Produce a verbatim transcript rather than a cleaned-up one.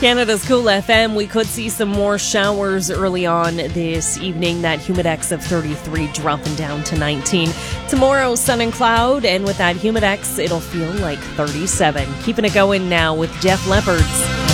Canada's Cool F M. We could see some more showers early on this evening. That humidex of thirty-three dropping down to nineteen. Tomorrow, sun and cloud, and with that humidex, it'll feel like thirty-seven. Keeping it going now with Def Leppard.